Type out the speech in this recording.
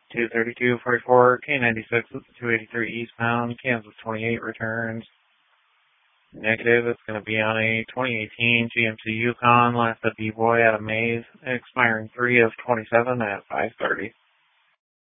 232.44, K96 is 283 eastbound, Kansas 28 returns. Negative, it's going to be on a 2018 GMC Yukon, last at D-Boy out of Mays, expiring 3 of 27 at 5:30.